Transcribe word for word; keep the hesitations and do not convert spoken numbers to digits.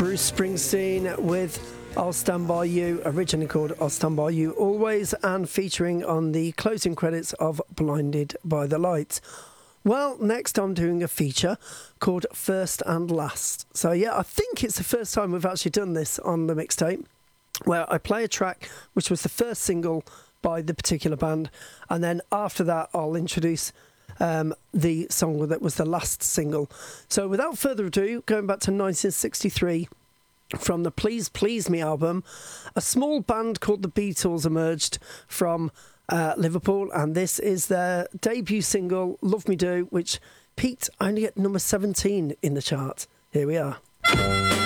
Bruce Springsteen with I'll Stand By You, originally called I'll Stand By You Always, and featuring on the closing credits of Blinded by the Light. Well, next I'm doing a feature called First and Last. So yeah, I think it's the first time we've actually done this on the mixtape, where I play a track which was the first single by the particular band, and then after that I'll introduce um, the song that was the last single. So without further ado, going back to nineteen sixty-three, from the Please Please Me album, a small band called the Beatles emerged from uh, Liverpool, and this is their debut single, Love Me Do, which peaked only at number seventeen in the chart. Here we are.